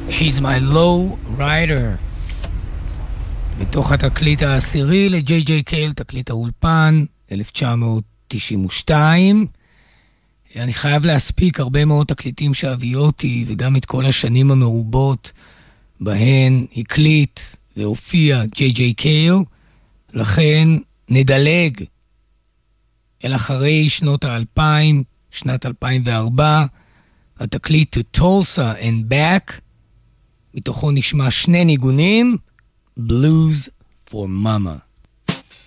She's My Low Rider. מתוך התקליט העשירי לג'יי ג'יי קייל, תקליט האולפן, 1992. אני חייב להספיק הרבה מאוד תקליטים שאביותי, וגם את כל השנים המרובות בהן הקליט והופיע ג'יי ג'יי קייל. לכן נדלג אל אחרי שנות ה-2000, שנת 2004, התקליט To Tulsa and Back, מתוכו נשמע שני ניגונים, Blues for Mama.